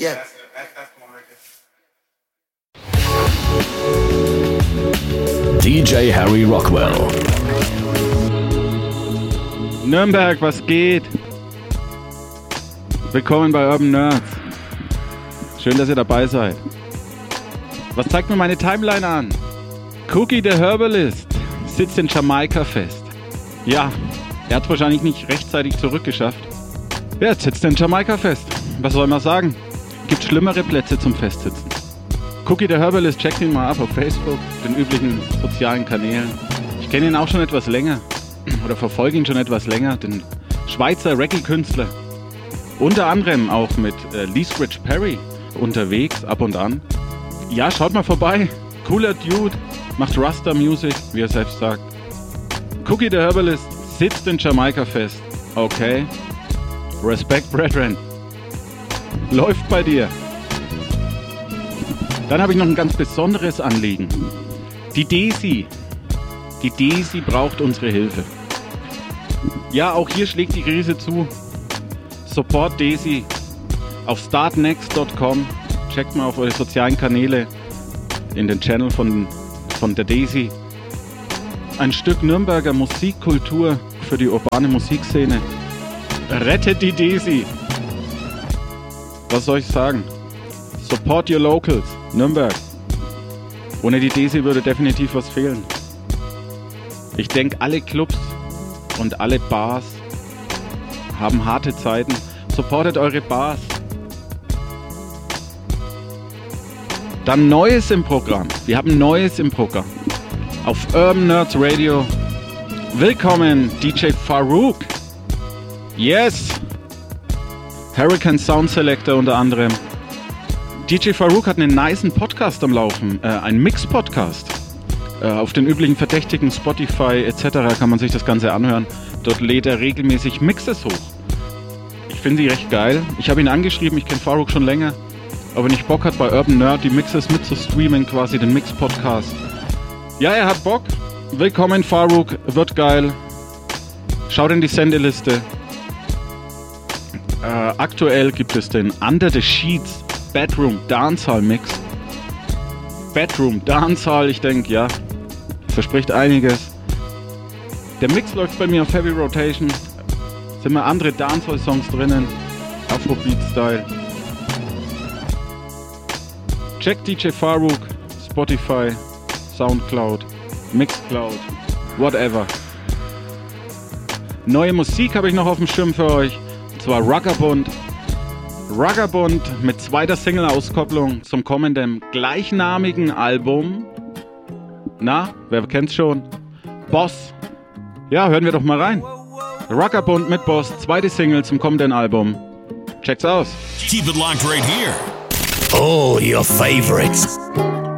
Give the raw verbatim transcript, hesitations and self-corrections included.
Yeah. D J Harry Rockwell. Nürnberg, was geht? Willkommen bei Urban Nerds. Schön, dass ihr dabei seid. Was zeigt mir meine Timeline an? Cookie the Herbalist sitzt in Jamaika fest. Ja, er hat wahrscheinlich nicht rechtzeitig zurückgeschafft. Wer ja, sitzt in Jamaika fest? Was soll man sagen? Gibt schlimmere Plätze zum Festsitzen. Cookie the Herbalist, checkt ihn mal ab auf Facebook, den üblichen sozialen Kanälen. Ich kenne ihn auch schon etwas länger. Oder verfolge ihn schon etwas länger, den Schweizer Reggae-Künstler. Unter anderem auch mit äh, Lee Scratch Perry unterwegs, ab und an. Ja, schaut mal vorbei. Cooler Dude, macht Rasta-Music, wie er selbst sagt. Cookie the Herbalist sitzt in Jamaika fest. Okay. Respect, brethren. Läuft bei dir. Dann habe ich noch ein ganz besonderes Anliegen. Die Desi. Die Desi braucht unsere Hilfe. Ja, auch hier schlägt die Krise zu. Support Desi auf startnext punkt com. Checkt mal auf eure sozialen Kanäle in den Channel von, von der Desi. Ein Stück Nürnberger Musikkultur für die urbane Musikszene. Rettet die Desi. Was soll ich sagen? Support your locals. Nürnberg. Ohne die Desi würde definitiv was fehlen. Ich denke, alle Clubs und alle Bars haben harte Zeiten. Supportet eure Bars. Dann Neues im Programm. Wir haben Neues im Programm. Auf Urban Nerds Radio. Willkommen, D J Farouk. Yes. Hurricane Sound Selector unter anderem. D J Farouk hat einen nicen Podcast am Laufen. Äh, ein Mix-Podcast. Äh, auf den üblichen Verdächtigen, Spotify et cetera kann man sich das Ganze anhören. Dort lädt er regelmäßig Mixes hoch. Ich finde sie recht geil. Ich habe ihn angeschrieben, ich kenne Farouk schon länger. Aber wenn ich Bock hat, bei Urban Nerd die Mixes mitzustreamen, quasi den Mix-Podcast. Ja, er hat Bock. Willkommen, Farouk. Wird geil. Schaut in die Sendeliste. Äh, aktuell gibt es den Under the Sheets Bedroom Dancehall Mix. Bedroom Dancehall, ich denke, ja, verspricht einiges. Der Mix läuft bei mir auf Heavy Rotation. Sind mal andere Dancehall-Songs drinnen. Afrobeat-Style. Check D J Farouk, Spotify, Soundcloud, Mixcloud, whatever. Neue Musik habe ich noch auf dem Schirm für euch. Und zwar Ruggerbund. Ruggerbund mit zweiter Single-Auskopplung zum kommenden gleichnamigen Album. Na, wer kennt's schon? Boss. Ja, hören wir doch mal rein. Ruggerbund mit Boss, zweite Single zum kommenden Album. Check's aus. Keep it locked right here. All your favorites.